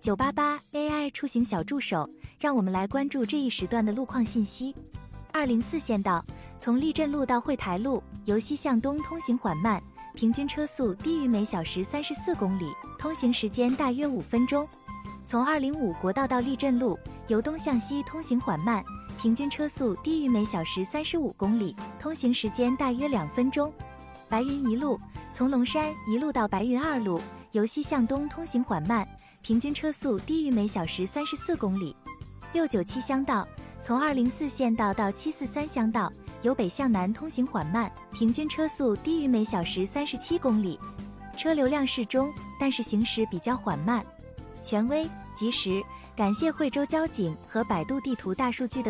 988 AI 出行小助手，让我们来关注这一时段的路况信息。204县道，从立镇路到惠台路，由西向东通行缓慢，平均车速低于每小时34公里，通行时间大约5分钟。从205国道到立镇路，由东向西通行缓慢，平均车速低于每小时35公里，通行时间大约2分钟。白云一路，从龙山一路到白云2路，由西向东通行缓慢，平均车速低于每小时34公里。697乡道，从204县道到743乡道，由北向南通行缓慢，平均车速低于每小时37公里，车流量适中，但是行驶比较缓慢。权威、及时，感谢惠州交警和百度地图大数据的